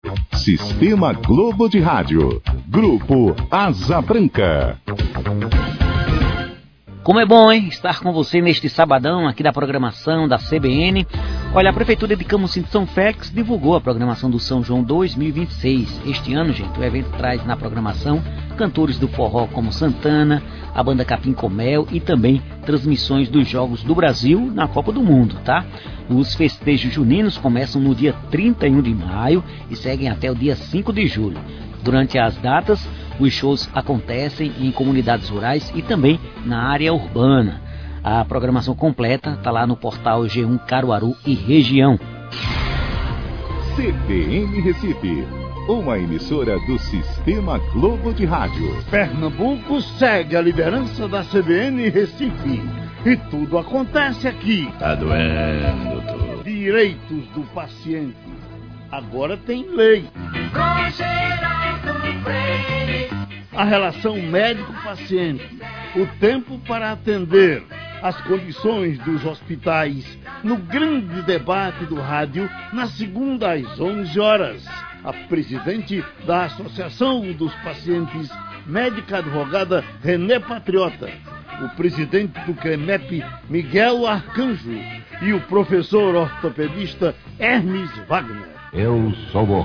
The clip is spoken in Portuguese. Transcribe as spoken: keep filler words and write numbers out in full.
Sistema Globo de Rádio. Grupo Asa Branca. Como é bom, hein, estar com você neste sabadão aqui da programação da C B N. Olha, a Prefeitura de Camusim de São Félix divulgou a programação do São João dois mil e vinte e seis. Este ano, gente, o evento traz na programação cantores do forró como Santana, a banda Capim Comel e também transmissões dos Jogos do Brasil na Copa do Mundo, tá? Os festejos juninos começam no dia trinta e um de maio e seguem até o dia cinco de julho. Durante as datas, os shows acontecem em comunidades rurais e também na área urbana. A programação completa está lá no portal G um Caruaru e região. C B N Recife, uma emissora do Sistema Globo de Rádio. Pernambuco segue a liderança da C B N Recife. E tudo acontece aqui. Tá doendo, doutor. Direitos do paciente. Agora tem lei. A relação médico-paciente. O tempo para atender. As condições dos hospitais. No grande debate do rádio, na segunda às onze horas. A presidente da Associação dos Pacientes, médica advogada René Patriota. O presidente do CREMEP, Miguel Arcanjo. E o professor ortopedista Hermes Wagner. Eu sou o